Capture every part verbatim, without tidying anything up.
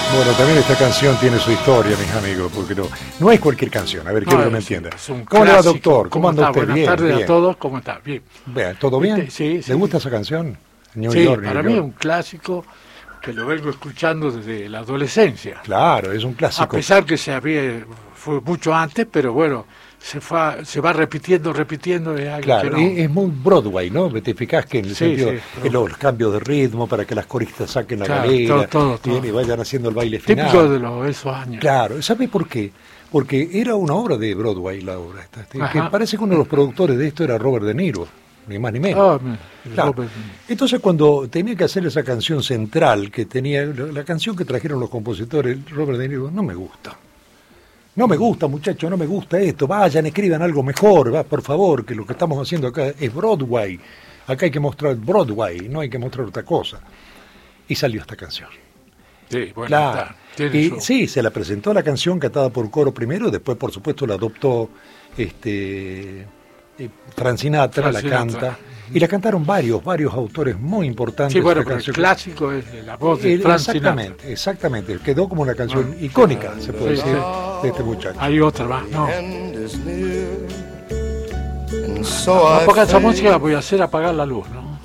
Bueno, también esta canción tiene su historia, mis amigos, porque no, no es cualquier canción. A ver, quiero no, que me entienda. ¿Cómo le va, doctor? ¿Cómo anda usted? Buenas bien, tardes bien. a todos, ¿cómo está? Bien. Bien, ¿todo bien? Este, sí, sí, ¿Le gusta sí. esa canción? New sí, York, para New mí York. es un clásico que lo vengo escuchando desde la adolescencia. Claro, es un clásico. A pesar que se había, fue mucho antes, pero bueno, se, fue, se va repitiendo, repitiendo. Es algo claro, que no... es, es muy Broadway, ¿no? Te fijás que en el Sí, sentido sí, de los cambios de ritmo para que las coristas saquen la Claro, galera todo, todo, todo. bien, y vayan haciendo el baile final. Típico de los, esos años. Claro, ¿sabe por qué? Porque era una obra de Broadway la obra esta. Que Ajá. parece que uno de los productores de esto era Robert De Niro, ni más ni menos. Oh, me- Claro. Robert- Entonces cuando tenía que hacer esa canción central que tenía, la, la canción que trajeron los compositores, Robert De Niro, no me gusta. No me gusta, muchachos, no me gusta esto. Vayan, escriban algo mejor, va, por favor, que lo que estamos haciendo acá es Broadway. Acá hay que mostrar Broadway, no hay que mostrar otra cosa. Y salió esta canción. Sí, bueno, Claro. está, tiene Y su- sí, se la presentó la canción cantada por coro primero, después por supuesto la adoptó este eh, Frank Sinatra, Frank la Sinatra. canta, y la cantaron varios, varios autores muy importantes. Sí, bueno, esta pero el canción. clásico es la voz de Eh, Frank Sinatra. exactamente, exactamente, quedó como una canción Ah, icónica, se puede sí, decir, sí. de este muchacho. Hay otra más, no. end is near, and so No I ponga esa fade música, voy a hacer apagar la luz, ¿no?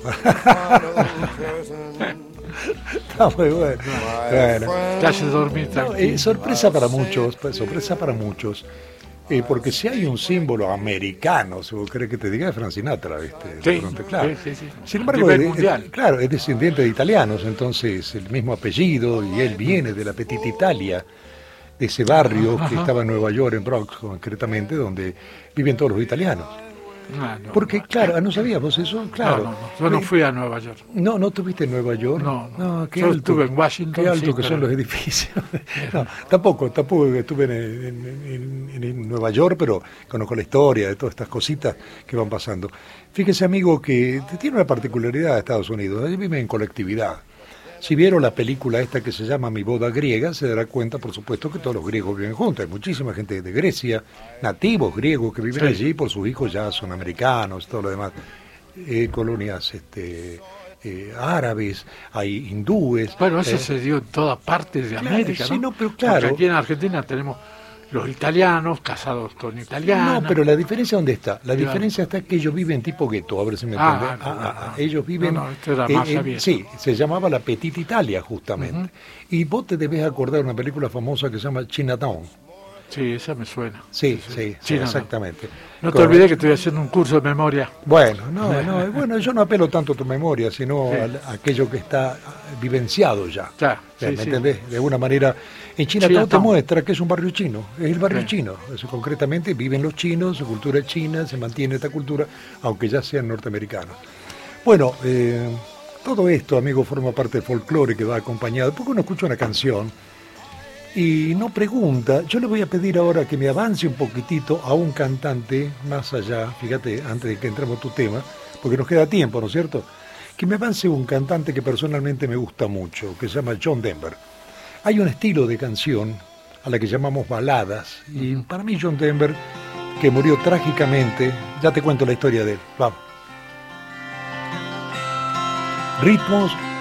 Está muy bueno. Bueno. Te hace dormir No, tranquilo. eh, sorpresa para muchos, pues, sorpresa para muchos, eh, porque si hay un símbolo americano, si vos querés que te diga, es Frank Sinatra, ¿viste? De Sí, pronto, claro. sí, sí, sí. Sin A embargo, nivel es- mundial. es- claro, es descendiente de italianos, entonces el mismo apellido, y él viene de la Petita Italia, de ese barrio que Ajá. estaba en Nueva York, en Bronx concretamente, donde viven todos los italianos. Ah, no, Porque, no. claro, ¿no sabías eso? Claro. No, no, no. Yo no fui a Nueva York. No, ¿no estuviste en Nueva York? No, no. qué Yo alto, estuve en Washington, Qué alto sí, que son pero- los edificios. No, tampoco, tampoco estuve en, en- en- en Nueva York, pero conozco la historia de todas estas cositas que van pasando. Fíjese, amigo, que tiene una particularidad de Estados Unidos. Allí viven en colectividad. Si vieron la película esta que se llama Mi boda griega, se dará cuenta, por supuesto, que todos los griegos viven juntos. Hay muchísima gente de Grecia, nativos griegos que viven Sí. allí, por sus hijos ya son americanos, todo lo demás. Eh, colonias este, eh, árabes, hay hindúes. Bueno, eso eh, se dio en todas partes de claro, América, sí, ¿no? no, pero claro. Porque aquí en Argentina tenemos los italianos casados con italianas. No, pero la diferencia, ¿dónde está? La Claro. diferencia está que ellos viven tipo gueto, a ver si me Ah, entiende. no, Ah, ah, ah, no. ellos viven... No, no, esto era más abierto. sí, se llamaba la Petita Italia, justamente. Y vos te debes acordar de una película famosa que se llama Chinatown. Sí, esa me suena. Sí, sí, sí, Sí, no, no. exactamente. No te Con- olvides que estoy haciendo un curso de memoria. Bueno, no, no, bueno, yo no apelo tanto a tu memoria, sino Sí. a, a aquello que está vivenciado ya. Ya, ¿Me sí, sí. entendés? De alguna manera, en Chinatown te Chinatown. muestra que es un barrio chino, es el barrio Sí. chino. Eso, concretamente viven los chinos, su cultura es china, se mantiene esta cultura, aunque ya sean norteamericanos. Bueno, eh, todo esto, amigo, forma parte del folclore que va acompañado. Porque uno escucha una canción y no pregunta. Yo le voy a pedir ahora que me avance un poquitito a un cantante más allá, fíjate, antes de que entremos a tu tema, porque nos queda tiempo, ¿no es cierto? Que me avance un cantante que personalmente me gusta mucho, que se llama John Denver. Hay un estilo de canción a la que llamamos baladas, y para mí John Denver, que murió trágicamente, ya te cuento la historia de él, vamos. Ritmos